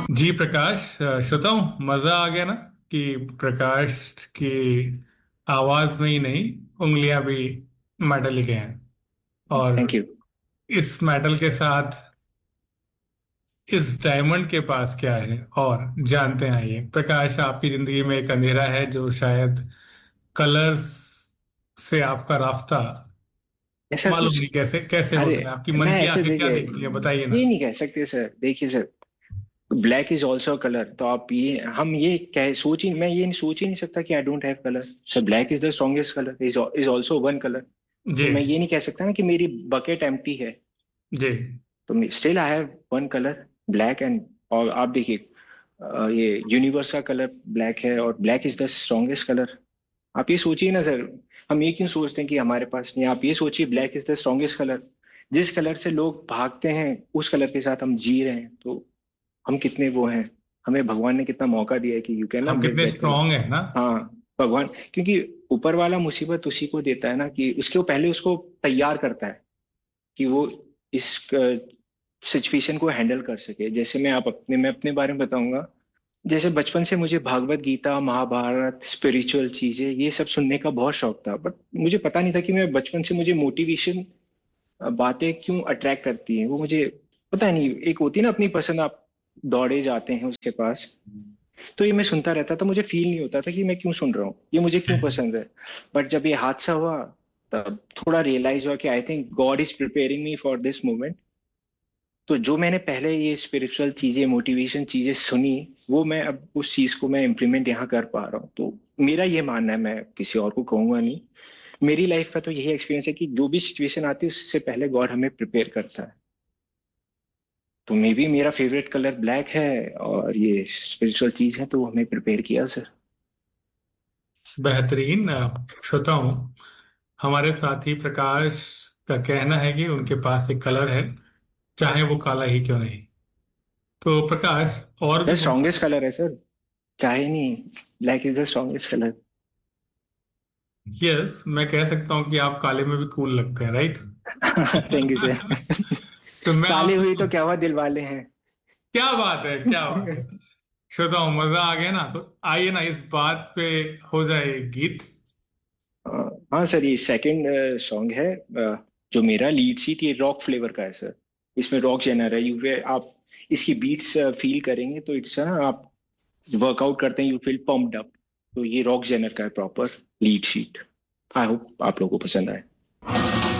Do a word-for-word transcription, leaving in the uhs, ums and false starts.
जी प्रकाश, अ, श्रोता हूँ, मजा आ गया ना कि प्रकाश की आवाज में ही नहीं, उंगलियां भी मेटल के हैं। और थैंक यू। इस मेटल के साथ इस डायमंड के पास क्या है, और जानते हैं ये प्रकाश, आपकी जिंदगी में एक अंधेरा है जो शायद कलर्स से आपका रास्ता ऐसा मालूम कुछ। नहीं कैसे कैसे अरे, होता है। आपकी मन मैं की ऐसे आंखें क्या देखिए, देखती है, बताइए ना। ये नहीं कह सकते सर। देखिए sir, black is also colour. तो आप ये हम ये कह सोच ही मैं ये नहीं सोच ही नहीं सकता कि I don't have colour. Sir, black is the strongest colour, is is also one colour. जी। तो मैं ये नहीं कह सकता ना कि मेरी बकेट एम्प्टी है। जी। तो still I have one colour, black. And और आप देखिए, अ, ये यूनिवर्स का कलर ब्लैक है और black is the strongest colour. आप ये सोचिए ना सर, हम ये क्यों सोचते हैं कि हमारे पास नहीं। आप ये सोचिए, black is the strongest colour. जिस कलर से लोग भागते हैं उस कलर के साथ हम जी रहे हैं। तो हम कितने वो हैं। हमें भगवान ने कितना मौका दिया है कि यू कैन नॉट हम लिव कितने दैट कलर। स्ट्रांग है ना। हाँ, भगवान। क्योंकि ऊपर वाला मुसीबत उसी को देता है ना, कि उसके वो पहले उसको तैयार करता है कि वो इस सिचुएशन को हैंडल कर सके। जैसे मैं आप अपने मैं अपने बारे में बताऊंगा। जैसे बचपन से मुझे भागवत गीता, महाभारत, स्पिरिचुअल चीजें ये सब सुनने का बहुत शौक था। बट मुझे पता नहीं था कि मैं बचपन से मुझे मोटिवेशन बातें क्यों अट्रैक्ट करती हैं। वो मुझे पता नहीं, एक होती है ना अपनी पसंद, आप दौड़े जाते हैं उसके पास। तो ये मैं सुनता रहता था, मुझे फील नहीं होता था कि मैं क्यों सुन रहा हूँ, ये मुझे क्यों पसंद है। बट जब ये हादसा हुआ, तब थोड़ा रियलाइज हुआ कि I think God is preparing me for this moment. तो जो मैंने पहले ये स्पिरिचुअल चीजें, मोटिवेशन चीजें सुनी, वो मैं अब उस चीज को मैं इम्प्लीमेंट यहाँ कर पा रहा हूँ। तो मेरा ये मानना है, मैं किसी और को कहूंगा नहीं। मेरी लाइफ का तो यही एक्सपीरियंस है कि जो भी सिचुएशन आती है उससे पहले गॉड हमें प्रिपेयर करता है। तो मे बी मेरा फेवरेट कलर ब्लैक है, और ये स्पिरिचुअल चीज है तो हमें प्रिपेयर किया सर। बेहतरीन। अ, श्रोता हूँ, हमारे साथी प्रकाश का कहना है कि उनके पास एक कलर है, चाहे वो काला ही क्यों नहीं। तो प्रकाश, और द भी बहुत। स्ट्रॉन्गेस्ट कलर है सर, चाहे नहीं। Black is the strongest colour. Yes, मैं कह सकता हूँ कि आप काले में भी कूल लगते हैं, राइट। Thank you sir. तो मैं काले आपसे हुई तो कुछ- क्या हुआ, दिल वाले हैं। क्या बात है, क्या बात है। श्रोता हूँ, मजा आ गया ना, तो आइए ना इस बात पे हो जाए गीत। हाँ हाँ सर, ये सेकंड सॉन्ग है। अ, जो मेरा लीड सीट ये रॉक फ्लेवर का है सर। इसमें रॉक जेनर है। यू आप इसकी बीट्स फील करेंगे तो इट्स ना, आप वर्कआउट करते हैं, यू फील पम्प्ड अप। तो ये रॉक जेनर का है proper lead sheet. I hope आप लोगों को पसंद आए।